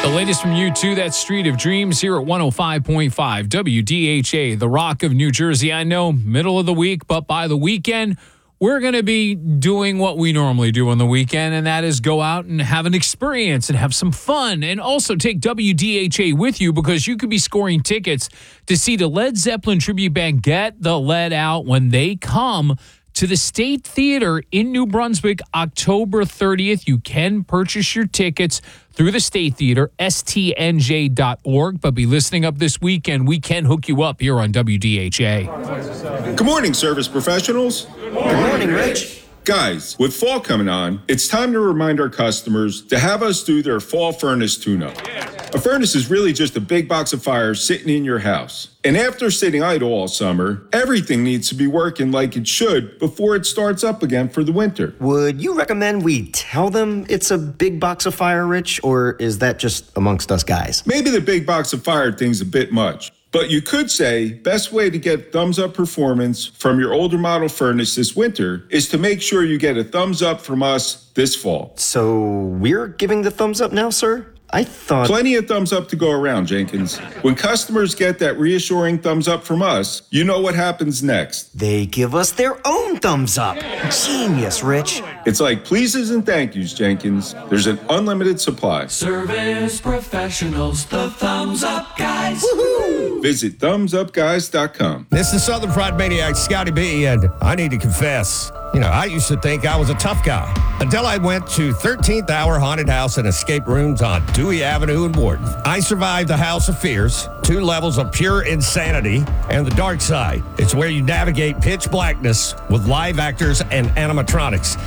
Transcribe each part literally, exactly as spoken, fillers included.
The latest from U two, that's Street of Dreams here at one oh five point five W D H A, the Rock of New Jersey. I know, middle of the week, but by the weekend, we're going to be doing what we normally do on the weekend, and that is go out and have an experience and have some fun, and also take W D H A with you, because you could be scoring tickets to see the Led Zeppelin tribute band Get the Lead Out when they come to the State Theater in New Brunswick, October thirtieth. You can purchase your tickets through the State Theater, S T N J dot org. But be listening up this weekend. We can hook you up here on W D H A. Good morning, service professionals. Good morning, Rich. Guys, with fall coming on, it's time to remind our customers to have us do their fall furnace tune-up. A furnace is really just a big box of fire sitting in your house. And after sitting idle all summer, everything needs to be working like it should before it starts up again for the winter. Would you recommend we tell them it's a big box of fire, Rich, or is that just amongst us guys? Maybe the big box of fire thing's a bit much. But you could say best way to get thumbs up performance from your older model furnace this winter is to make sure you get a thumbs up from us this fall. So we're giving the thumbs up now, sir? I thought... Plenty of thumbs up to go around, Jenkins. When customers get that reassuring thumbs up from us, you know what happens next. They give us their own thumbs up. Genius, Rich. It's like pleases and thank yous, Jenkins. There's an unlimited supply. Service professionals, the thumbs up guys. Woohoo! Visit thumbs up guys dot com. This is Southern Fried Maniac Scotty B, and I need to confess, you know, I used to think I was a tough guy until I went to thirteenth Hour Haunted House and Escape Rooms on Dewey Avenue in Wharton. I survived the House of Fears, two levels of pure insanity, and the dark side. It's where you navigate pitch blackness with live actors and animatronics.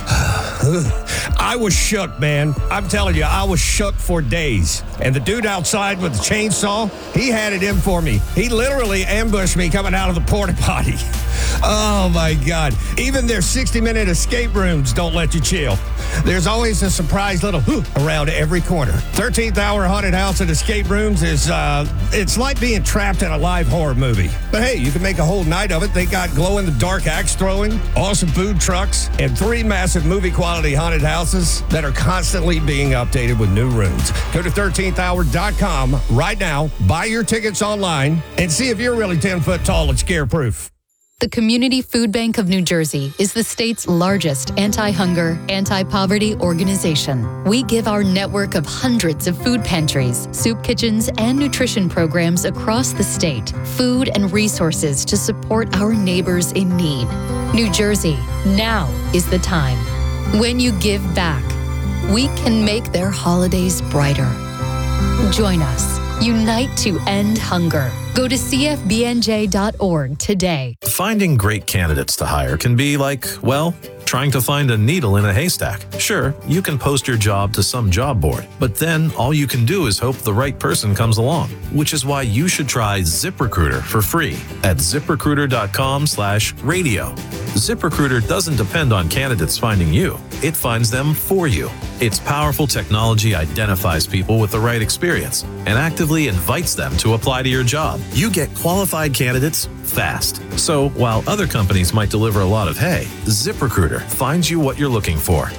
I was shook, man. I'm telling you, I was shook for days. And the dude outside with the chainsaw, he had it in for me. He literally ambushed me coming out of the porta potty. Oh, my God. Even their sixty-minute escape rooms don't let you chill. There's always a surprise little whoo around every corner. thirteenth Hour Haunted House and Escape Rooms is, uh, it's like being trapped in a live horror movie. But hey, you can make a whole night of it. They got glow-in-the-dark axe throwing, awesome food trucks, and three massive movie-quality haunted houses that are constantly being updated with new rooms. Go to thirteenth hour dot com right now, buy your tickets online, and see if you're really ten foot tall and scare-proof. The Community Food Bank of New Jersey is the state's largest anti-hunger, anti-poverty organization. We give our network of hundreds of food pantries, soup kitchens, and nutrition programs across the state food and resources to support our neighbors in need. New Jersey, now is the time. When you give back, we can make their holidays brighter. Join us. Unite to end hunger. Go to C F B N J dot org today. Finding great candidates to hire can be like, well, trying to find a needle in a haystack. Sure, you can post your job to some job board, but then all you can do is hope the right person comes along, which is why you should try ZipRecruiter for free at ZipRecruiter.com slash radio. ZipRecruiter doesn't depend on candidates finding you. It finds them for you. Its powerful technology identifies people with the right experience and actively invites them to apply to your job. You get qualified candidates fast. So while other companies might deliver a lot of hay, ZipRecruiter finds you what you're looking for.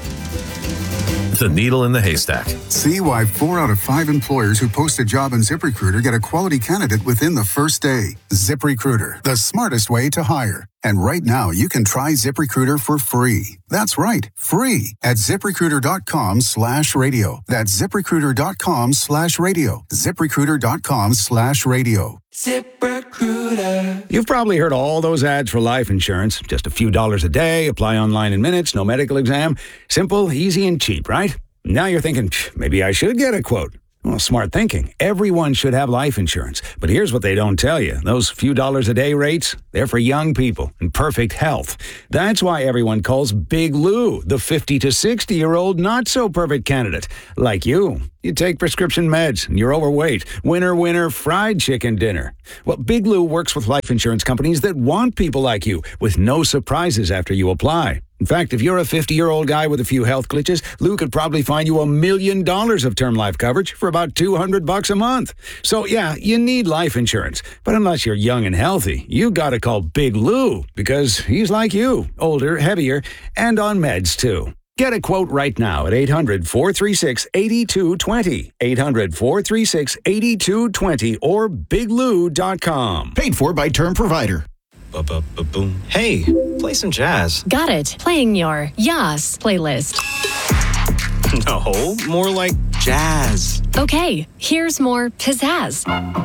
The needle in the haystack. See why four out of five employers who post a job in ZipRecruiter get a quality candidate within the first day. ZipRecruiter, the smartest way to hire. And right now, you can try ZipRecruiter for free. That's right, free at ZipRecruiter.com slash radio. That's ZipRecruiter.com slash radio. ZipRecruiter.com slash radio. ZipRecruiter. You've probably heard all those ads for life insurance. Just a few dollars a day, apply online in minutes, no medical exam. Simple, easy, and cheap, right? Now you're thinking, maybe I should get a quote. Well, smart thinking. Everyone should have life insurance. But here's what they don't tell you. Those few dollars a day rates, they're for young people in perfect health. That's why everyone calls Big Lou the fifty to sixty-year-old not-so-perfect candidate. Like you. You take prescription meds, and you're overweight. Winner, winner, fried chicken dinner. Well, Big Lou works with life insurance companies that want people like you, with no surprises after you apply. In fact, if you're a fifty-year-old guy with a few health glitches, Lou could probably find you a million dollars of term life coverage for about two hundred bucks a month. So, yeah, you need life insurance. But unless you're young and healthy, you gotta call Big Lou, because he's like you, older, heavier, and on meds, too. Get a quote right now at eight hundred, four three six, eight two two zero, eight hundred, four three six, eight two two zero, or big lou dot com. Paid for by Term Provider. Ba-ba-ba-boom. Hey, play some jazz. Got it. Playing your Yas playlist. No, more like jazz. Okay, here's more pizzazz.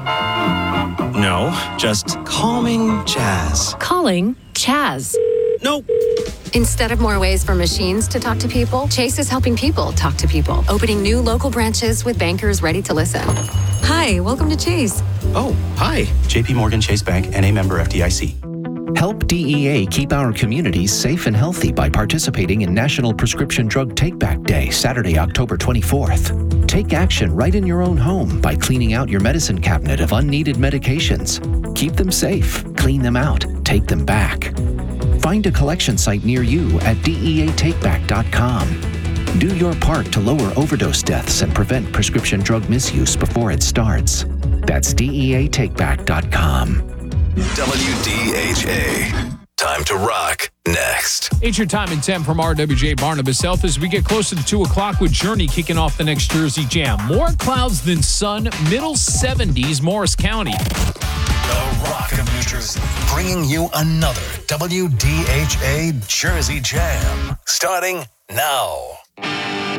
No, just calming jazz. Calling Chaz. Nope. Instead of more ways for machines to talk to people, Chase is helping people talk to people, opening new local branches with bankers ready to listen. Hi, welcome to Chase. Oh, hi. J P Morgan Chase Bank, N A member F D I C. Help D E A keep our communities safe and healthy by participating in National Prescription Drug Take-Back Day, Saturday, October twenty-fourth. Take action right in your own home by cleaning out your medicine cabinet of unneeded medications. Keep them safe, clean them out, take them back. Find a collection site near you at D E A take back dot com. Do your part to lower overdose deaths and prevent prescription drug misuse before it starts. That's D E A take back dot com. W D H A. Time to rock next. It's your time and temp from R W J Barnabas Health as we get closer to two o'clock with Journey kicking off the next Jersey Jam. More clouds than sun, middle seventies, Morris County. The Rock of New Jersey, bringing you another W D H A Jersey Jam, starting now.